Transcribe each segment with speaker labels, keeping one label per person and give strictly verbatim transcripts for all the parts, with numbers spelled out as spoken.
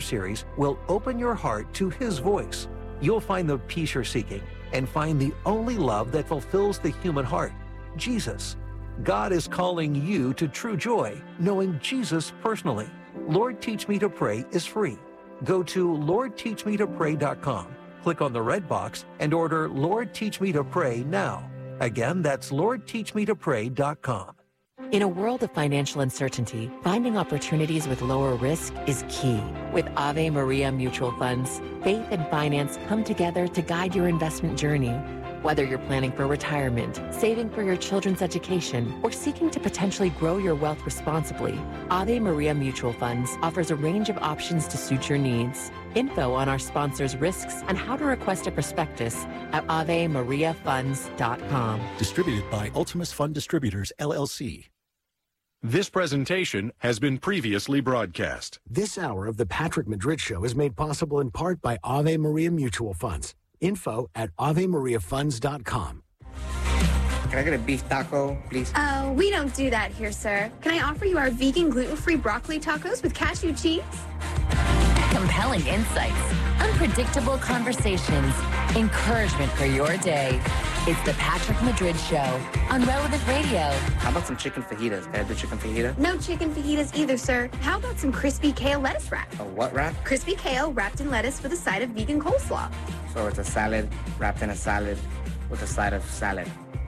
Speaker 1: series will open your heart to His voice. You'll find the peace you're seeking and find the only love that fulfills the human heart, Jesus. God is calling you to true joy, knowing Jesus personally. Lord Teach Me to Pray is free. Go to lord teach me to pray dot com, click on the red box, and order Lord Teach Me to Pray now. Again, that's lord teach me to pray dot com.
Speaker 2: In a world of financial uncertainty, finding opportunities with lower risk is key. With Ave Maria Mutual Funds, faith and finance come together to guide your investment journey. Whether you're planning for retirement, saving for your children's education, or seeking to potentially grow your wealth responsibly, Ave Maria Mutual Funds offers a range of options to suit your needs. Info on our sponsors' risks and how to request a prospectus at ave maria funds dot com.
Speaker 3: Distributed by Ultimus Fund Distributors, L L C.
Speaker 4: This presentation has been previously broadcast.
Speaker 5: This hour of the Patrick Madrid Show is made possible in part by Ave Maria Mutual Funds. Info at ave maria funds dot com.
Speaker 6: Can I get a beef taco, please?
Speaker 7: Uh, we don't do that here, sir. Can I offer you our vegan gluten-free broccoli tacos with cashew cheese?
Speaker 8: Compelling insights, unpredictable conversations, encouragement for your day. It's the Patrick Madrid Show on Relevant Radio.
Speaker 6: How about some chicken fajitas? Can I do chicken fajita?
Speaker 7: No chicken fajitas either, sir. How about some crispy kale lettuce wrap?
Speaker 6: A what wrap?
Speaker 7: Crispy kale wrapped in lettuce with a side of vegan coleslaw.
Speaker 6: So it's a salad wrapped in a salad with a side of salad.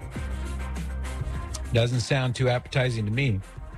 Speaker 9: Doesn't sound too appetizing to me.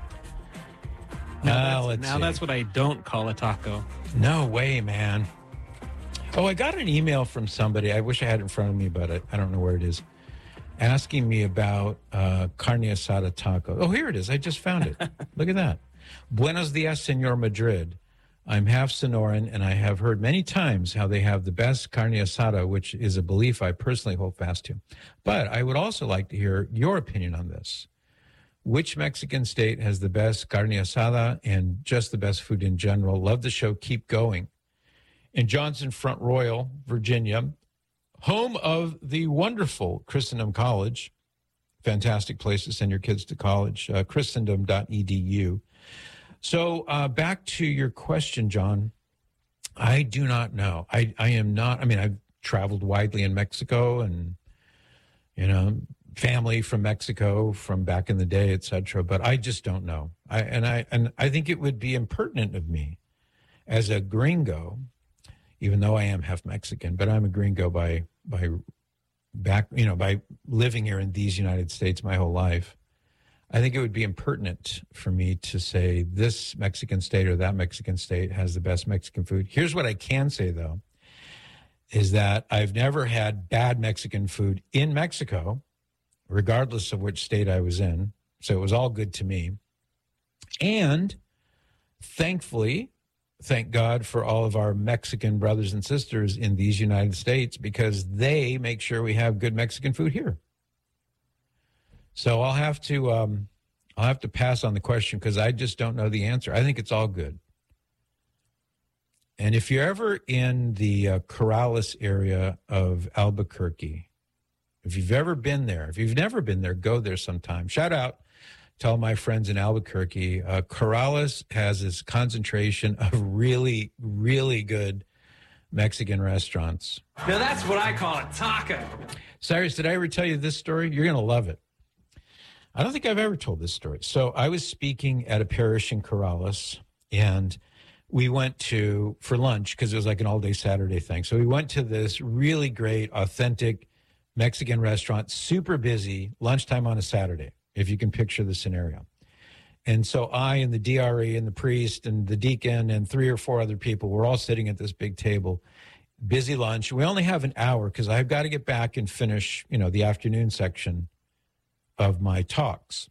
Speaker 10: Now,
Speaker 9: uh,
Speaker 10: that's, now that's what I don't call a taco.
Speaker 9: No way, man. Oh, I got an email from somebody. I wish I had it in front of me, but I, I don't know where it is. Asking me about uh, carne asada taco. Oh, here it is. I just found it. Look at that. Buenos dias, Senor Madrid. I'm half Sonoran, and I have heard many times how they have the best carne asada, which is a belief I personally hold fast to. But I would also like to hear your opinion on this. Which Mexican state has the best carne asada and just the best food in general? Love the show. Keep going. In Johnson Front Royal, Virginia, home of the wonderful Christendom College, fantastic place to send your kids to college, uh, christendom dot e d u. So uh, back to your question, John. I do not know. I, I am not, I mean, I've traveled widely in Mexico and, you know, family from Mexico from back in the day, et cetera, but I just don't know. I, and I and I think it would be impertinent of me as a gringo, even though I am half Mexican, but I'm a gringo by by back, you know, by living here in these United States my whole life. I think it would be impertinent for me to say this Mexican state or that Mexican state has the best Mexican food. Here's what I can say, though, is that I've never had bad Mexican food in Mexico, regardless of which state I was in. So it was all good to me. And thankfully, thank God for all of our Mexican brothers and sisters in these United States, because they make sure we have good Mexican food here. So I'll have to um, I'll have to pass on the question because I just don't know the answer. I think it's all good. And if you're ever in the uh, Corrales area of Albuquerque, if you've ever been there, if you've never been there, go there sometime. Shout out to all my friends in Albuquerque. Uh, Corrales has this concentration of really, really good Mexican restaurants.
Speaker 10: Now that's what I call a taco.
Speaker 9: Cyrus, did I ever tell you this story? You're going to love it. I don't think I've ever told this story. So I was speaking at a parish in Corrales, and we went to, for lunch, because it was like an all-day Saturday thing. So we went to this really great, authentic Mexican restaurant, super busy, lunchtime on a Saturday, if you can picture the scenario. And so I and the D R E and the priest and the deacon and three or four other people were all sitting at this big table, busy lunch. We only have an hour because I've got to get back and finish, you know, the afternoon section of my talks.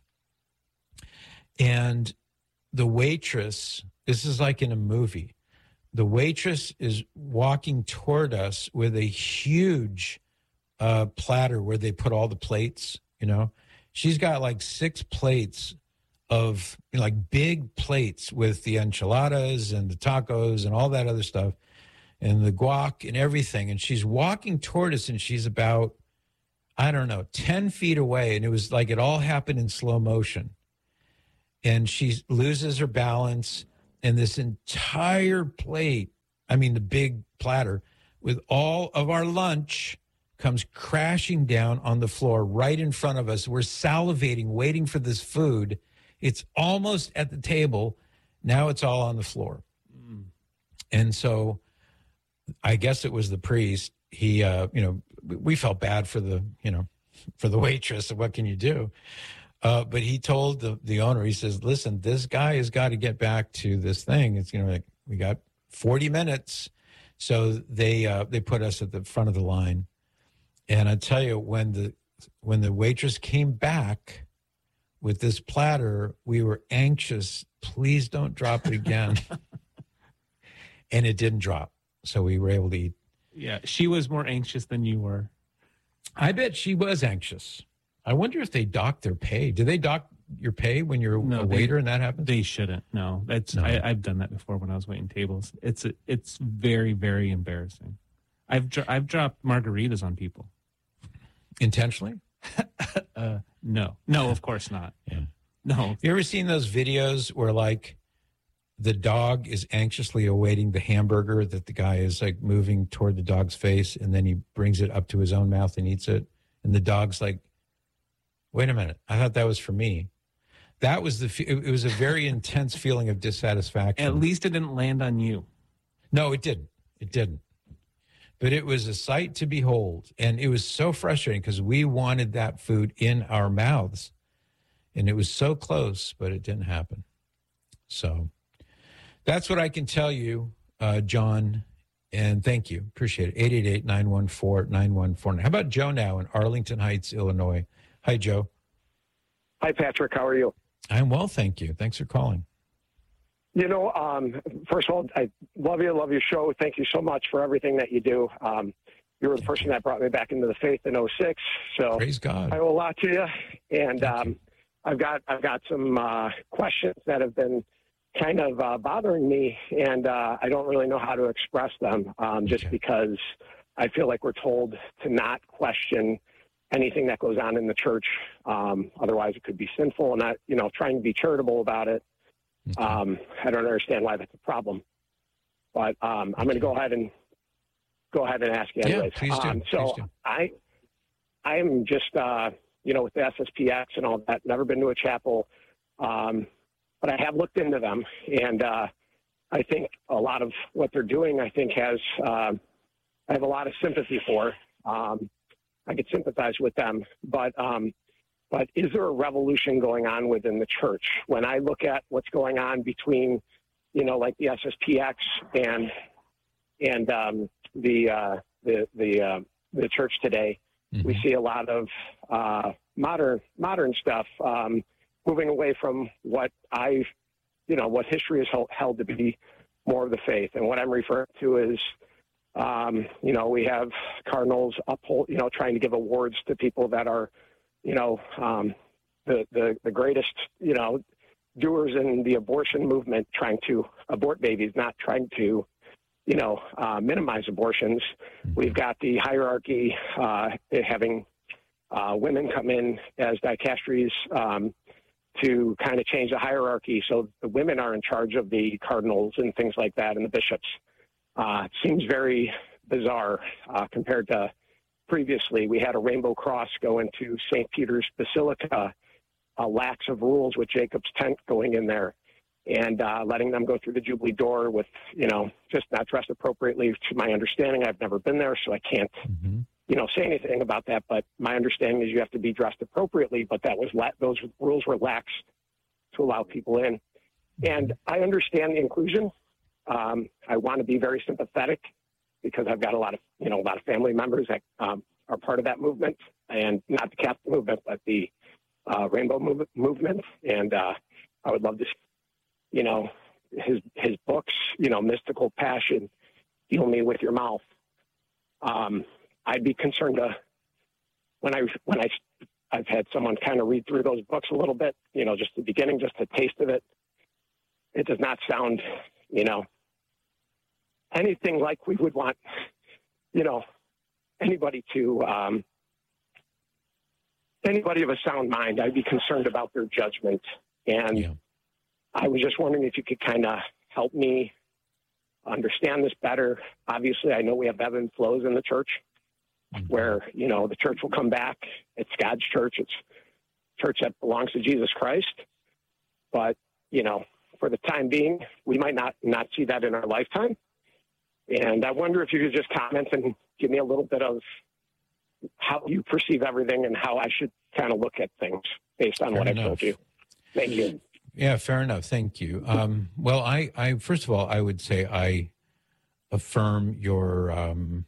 Speaker 9: And the waitress, this is like in a movie, the waitress is walking toward us with a huge uh, platter where they put all the plates, you know. She's got like six plates of, you know, like big plates with the enchiladas and the tacos and all that other stuff and the guac and everything. And she's walking toward us and she's about, I don't know, ten feet away. And it was like it all happened in slow motion. And she loses her balance and this entire plate I mean, the big platter with all of our lunch comes crashing down on the floor right in front of us. We're salivating, waiting for this food. It's almost at the table. Now it's all on the floor. Mm. And so I guess it was the priest. He, uh, you know, we felt bad for the, you know, for the waitress. What can you do? Uh, but he told the, the owner, he says, listen, this guy has got to get back to this thing. It's, you know, like we got forty minutes. So they, uh, they put us at the front of the line. And I tell you, when the, when the waitress came back with this platter, we were anxious. Please don't drop it again. And it didn't drop. So we were able to eat.
Speaker 10: Yeah, she was more anxious than you were.
Speaker 9: I bet she was anxious. I wonder if they dock their pay. Do they dock your pay when you're
Speaker 10: no,
Speaker 9: a waiter
Speaker 10: they,
Speaker 9: and that happens?
Speaker 10: They shouldn't. No, that's
Speaker 9: no.
Speaker 10: I, I've done that before when I was waiting tables. It's a, it's very, very embarrassing. I've I've dropped margaritas on people.
Speaker 9: Intentionally?
Speaker 10: uh, no, no, of course not.
Speaker 9: Yeah.
Speaker 10: No.
Speaker 9: You ever seen those videos where like the dog is anxiously awaiting the hamburger that the guy is like moving toward the dog's face, and then he brings it up to his own mouth and eats it, and the dog's like, wait a minute, I thought that was for me. That was the, it was a very intense feeling of dissatisfaction.
Speaker 10: At least it didn't land on you.
Speaker 9: No, it didn't. It didn't. But it was a sight to behold. And it was so frustrating because we wanted that food in our mouths. And it was so close, but it didn't happen. So that's what I can tell you, uh, John. And thank you. Appreciate it. eight eight eight, nine one four, nine one four nine. How about Joe now in Arlington Heights, Illinois? Hi, Joe.
Speaker 11: Hi, Patrick. How are you?
Speaker 9: I'm well, thank you. Thanks for calling.
Speaker 11: You know, um, first of all, I love you, love your show. Thank you so much for everything that you do. Um, you were the person that brought me back into the faith in oh six. So
Speaker 9: praise God.
Speaker 11: I owe a lot to you. And um, I've got I've got some uh, questions that have been kind of uh, bothering me, and uh, I don't really know how to express them um, just okay. because I feel like we're told to not question anything that goes on in the church. Um, otherwise, it could be sinful, and not, you know, trying to be charitable about it. Okay. Um, I don't understand why that's a problem, but um, I'm going to go ahead and go ahead and ask you anyways.
Speaker 9: Yeah, please do.
Speaker 11: Um, so
Speaker 9: please do.
Speaker 11: I, I am just, uh, you know, with the S S P X and all that, never been to a chapel, um, but I have looked into them, and uh, I think a lot of what they're doing, I think has, uh, I have a lot of sympathy for. Um, I could sympathize with them, but um, but is there a revolution going on within the church? When I look at what's going on between, you know, like the S S P X and and um, the uh, the the uh, the church today, mm-hmm. we see a lot of uh, modern modern stuff um, moving away from what I, you know, what history has held, held to be more of the faith. And what I'm referring to is, um, you know, we have cardinals uphold, you know, trying to give awards to people that are, you know, um, the, the, the greatest, you know, doers in the abortion movement, trying to abort babies, not trying to, you know, uh, minimize abortions. We've got the hierarchy, uh, having uh, women come in as dicasteries um, to kind of change the hierarchy. So the women are in charge of the cardinals and things like that, and the bishops. Uh, it seems very bizarre uh, compared to previously. We had a rainbow cross go into Saint Peter's Basilica, a lax of rules with Jacob's tent going in there, and uh, letting them go through the Jubilee door with, you know, just not dressed appropriately. To my understanding, I've never been there, so I can't, mm-hmm. you know, say anything about that. But my understanding is you have to be dressed appropriately, but that was la- those rules were lax to allow people in. And I understand the inclusion. Um, I want to be very sympathetic because I've got a lot of, you know, a lot of family members that um, are part of that movement, and not the Catholic movement, but the uh, Rainbow move- movement. And uh, I would love to, you know, his his books, you know, Mystical Passion, Heal Me with Your Mouth. Um, I'd be concerned to when I when I I've had someone kind of read through those books a little bit, you know, just the beginning, just a taste of it. It does not sound, you know, anything like we would want, you know, anybody to, um, anybody of a sound mind. I'd be concerned about their judgment. And yeah. I was just wondering if you could kind of help me understand this better. Obviously, I know we have ebb and flows in the church where, you know, the church will come back. It's God's church. It's church that belongs to Jesus Christ. But, you know, for the time being, we might not, not see that in our lifetime. And I wonder if you could just comment and give me a little bit of how you perceive everything and how I should kind of look at things based on
Speaker 9: Fair
Speaker 11: what
Speaker 9: enough.
Speaker 11: I've told you. Thank you.
Speaker 9: Yeah, fair enough. Thank you. Um, well, I, I, first of all, I would say I affirm your, um,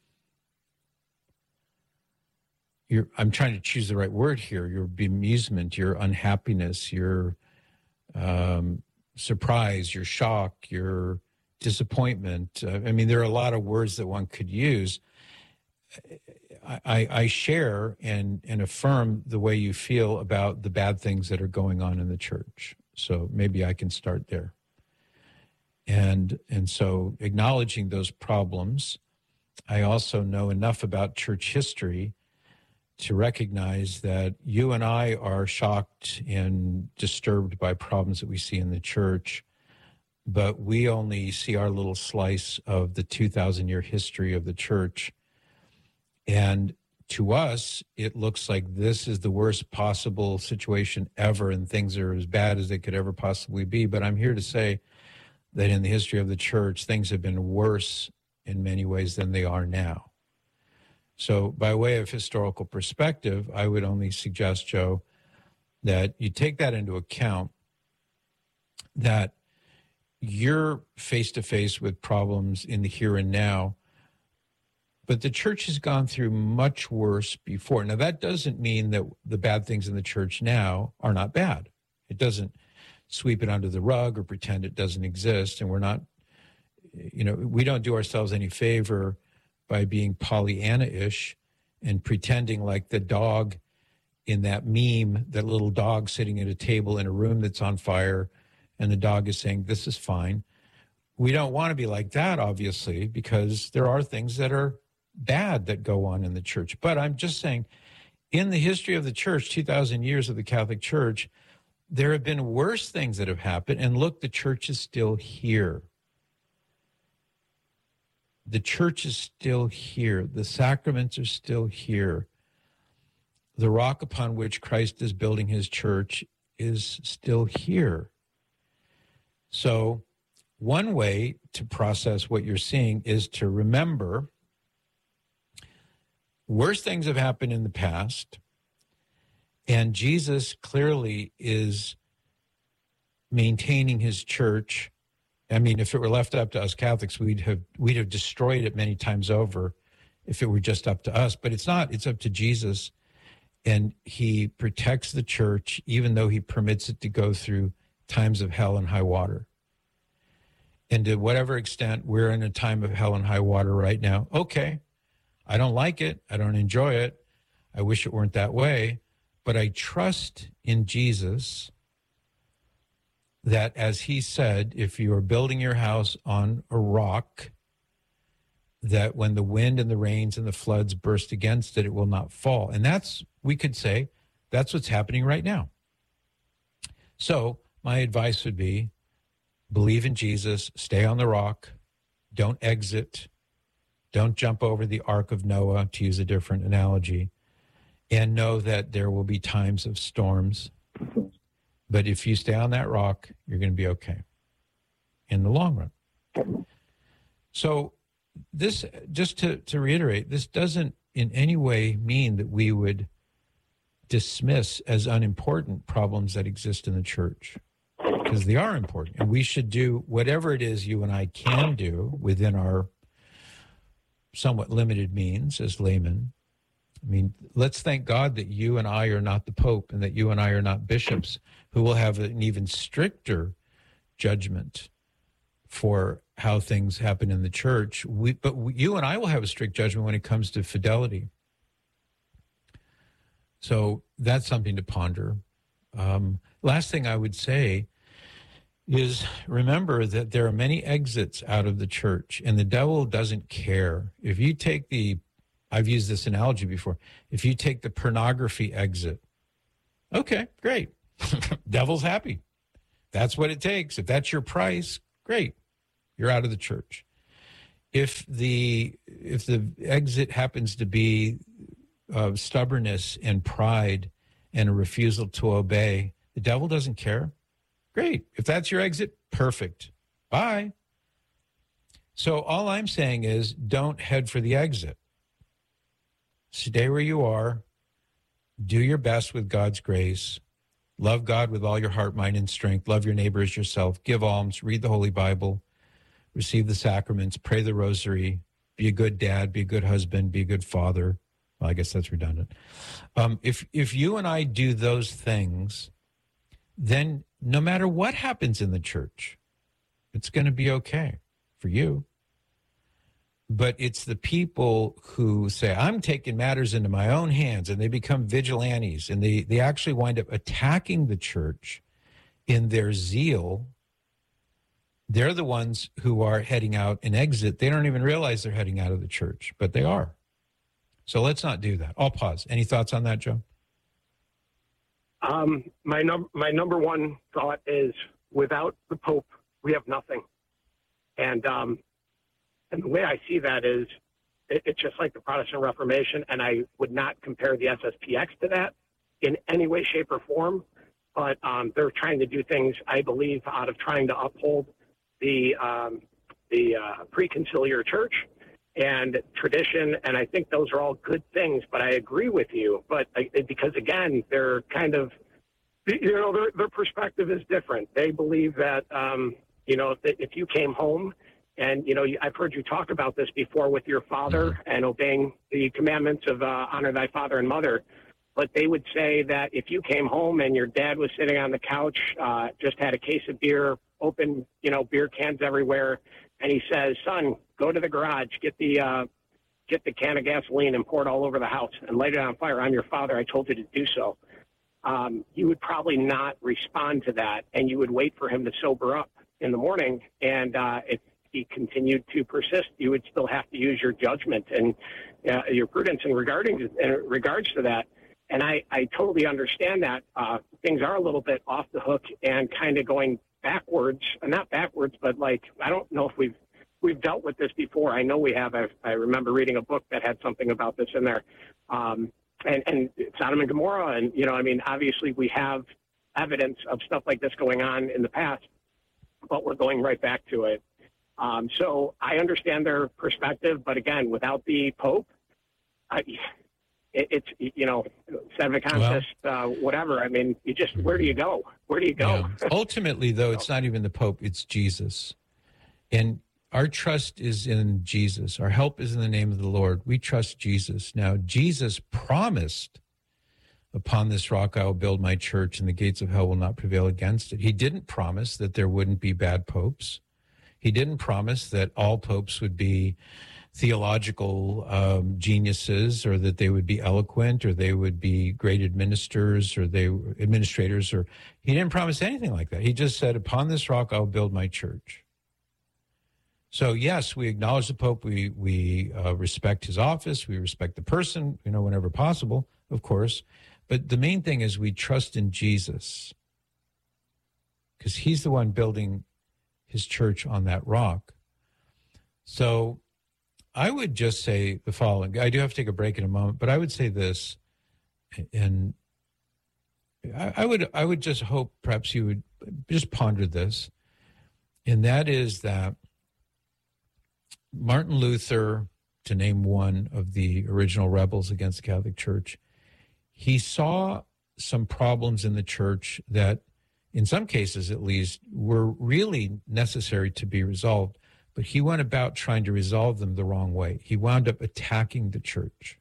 Speaker 9: your, I'm trying to choose the right word here, your bemusement, your unhappiness, your um, surprise, your shock, your disappointment. Uh, I mean, there are a lot of words that one could use. I, I share and, and affirm the way you feel about the bad things that are going on in the church. So maybe I can start there. And, and so acknowledging those problems, I also know enough about church history to recognize that you and I are shocked and disturbed by problems that we see in the church, but we only see our little slice of the two thousand year history of the church. And to us, it looks like this is the worst possible situation ever, and things are as bad as they could ever possibly be. But I'm here to say that in the history of the church, things have been worse in many ways than they are now. So by way of historical perspective, I would only suggest, Joe, that you take that into account, that you're face-to-face with problems in the here and now, but the church has gone through much worse before. Now, that doesn't mean that the bad things in the church now are not bad. It doesn't sweep it under the rug or pretend it doesn't exist. And we're not, you know, we don't do ourselves any favor by being Pollyanna-ish and pretending like the dog in that meme, that little dog sitting at a table in a room that's on fire, and the dog is saying, this is fine. We don't want to be like that, obviously, because there are things that are bad that go on in the church. But I'm just saying, in the history of the church, two thousand years of the Catholic Church, there have been worse things that have happened. And look, the church is still here. The church is still here. The sacraments are still here. The rock upon which Christ is building his church is still here. So one way to process what you're seeing is to remember worse things have happened in the past, and Jesus clearly is maintaining his church. I mean, if it were left up to us Catholics, we'd have we'd have destroyed it many times over if it were just up to us. But it's not. It's up to Jesus, and he protects the church, even though he permits it to go through times of hell and high water. And to whatever extent we're in a time of hell and high water right now, okay, I don't like it. I don't enjoy it. I wish it weren't that way. But I trust in Jesus that, as he said, if you are building your house on a rock, that when the wind and the rains and the floods burst against it, it will not fall. And that's, we could say, that's what's happening right now. So my advice would be, believe in Jesus, stay on the rock, don't exit, don't jump over the Ark of Noah, to use a different analogy, and know that there will be times of storms. But if you stay on that rock, you're going to be okay in the long run. So this, just to, to reiterate, this doesn't in any way mean that we would dismiss as unimportant problems that exist in the church, because they are important. And we should do whatever it is you and I can do within our somewhat limited means as laymen. I mean, let's thank God that you and I are not the Pope, and that you and I are not bishops who will have an even stricter judgment for how things happen in the church. We, but we, you and I will have a strict judgment when it comes to fidelity. So that's something to ponder. Um, last thing I would say is, remember that there are many exits out of the church, and the devil doesn't care. If you take the, I've used this analogy before, if you take the pornography exit, okay, great. Devil's happy. That's what it takes. If that's your price, great. You're out of the church. if the if the exit happens to be uh, stubbornness and pride and a refusal to obey, the devil doesn't care. Great. If that's your exit, perfect. Bye. So all I'm saying is don't head for the exit. Stay where you are. Do your best with God's grace. Love God with all your heart, mind, and strength. Love your neighbor as yourself. Give alms. Read the Holy Bible. Receive the sacraments. Pray the rosary. Be a good dad. Be a good husband. Be a good father. Well, I guess that's redundant. Um, if if you and I do those things, then no matter what happens in the church, it's going to be okay for you. But it's the people who say, I'm taking matters into my own hands, and they become vigilantes, and they, they actually wind up attacking the church in their zeal. They're the ones who are heading out and exit. They don't even realize they're heading out of the church, but they are. So let's not do that. I'll pause. Any thoughts on that, Joe?
Speaker 11: Um, my, num- my number one thought is without the Pope, we have nothing. And um, and the way I see that is it, it's just like the Protestant Reformation, and I would not compare the S S P X to that in any way, shape, or form. But um, they're trying to do things, I believe, out of trying to uphold the um, the uh, pre-conciliar church and tradition, and I think those are all good things. But I agree with you. But I, because again, they're kind of, you know, their their perspective is different. They believe that um, you know, if, if you came home. And, you know, I've heard you talk about this before with your father and obeying the commandments of uh, honor thy father and mother. But they would say that if you came home and your dad was sitting on the couch, uh, just had a case of beer, open, you know, beer cans everywhere, and he says, son, go to the garage, get the uh, get the can of gasoline and pour it all over the house and light it on fire. I'm your father. I told you to do so. Um, you would probably not respond to that, and you would wait for him to sober up in the morning. And uh, if he continued to persist, you would still have to use your judgment and uh, your prudence in regarding in regards to that. And I, I totally understand that uh, things are a little bit off the hook and kind of going backwards, not backwards, but like, I don't know if we've, we've dealt with this before. I know we have. I, I remember reading a book that had something about this in there. Um, and, and Sodom and Gomorrah. And, you know, I mean, obviously we have evidence of stuff like this going on in the past, but we're going right back to it. Um, so I understand their perspective, but again, without the Pope, I, it, it's, you know, sedevacantist, well, uh, whatever. I mean, you just, where do you go? Where do you go?
Speaker 9: Yeah. Ultimately, though, it's not even the Pope, it's Jesus. And our trust is in Jesus. Our help is in the name of the Lord. We trust Jesus. Now, Jesus promised, upon this rock I will build my church, and the gates of hell will not prevail against it. He didn't promise that there wouldn't be bad popes. He didn't promise that all popes would be theological um, geniuses, or that they would be eloquent, or they would be great administrators, or they administrators, or he didn't promise anything like that. He just said, upon this rock, I'll build my church. So yes, we acknowledge the Pope. We, we uh, respect his office. We respect the person, you know, whenever possible, of course. But the main thing is we trust in Jesus, because he's the one building his church on that rock. So I would just say the following. I do have to take a break in a moment, but I would say this, and I, I would I would just hope perhaps you would just ponder this, and that is that Martin Luther, to name one of the original rebels against the Catholic Church, he saw some problems in the church that, in some cases at least, were really necessary to be resolved, but he went about trying to resolve them the wrong way. He wound up attacking the church.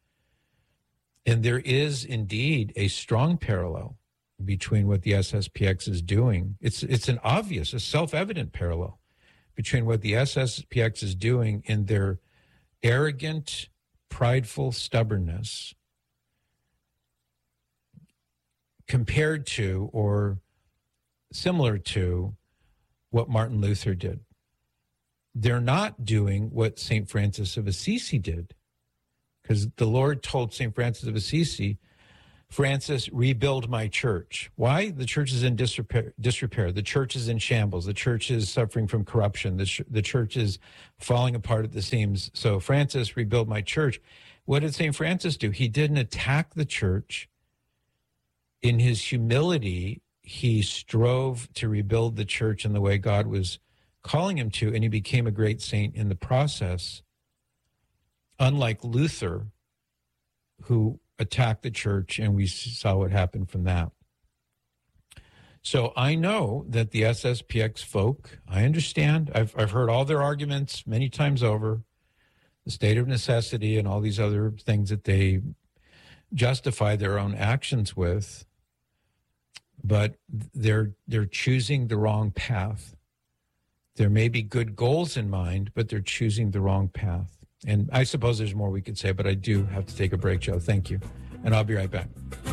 Speaker 9: And there is indeed a strong parallel between what the S S P X is doing. It's it's an obvious, a self-evident parallel between what the S S P X is doing in their arrogant, prideful stubbornness compared to, or similar to, what Martin Luther did. They're not doing what Saint Francis of Assisi did, because the Lord told Saint Francis of Assisi, Francis, rebuild my church. Why? The church is in disrepair. disrepair. The church is in shambles. The church is suffering from corruption. The, ch- the church is falling apart at the seams. So, Francis, rebuild my church. What did Saint Francis do? He didn't attack the church. In his humility, he strove to rebuild the church in the way God was calling him to, and he became a great saint in the process. Unlike Luther, who attacked the church, and we saw what happened from that. So I know that the S S P X folk, I understand. I've I've heard all their arguments many times over, the state of necessity and all these other things that they justify their own actions with, but they're they're choosing the wrong path. There may be good goals in mind, but they're choosing the wrong path. And I suppose there's more we could say, but I do have to take a break, Joe. Thank you. And I'll be right back.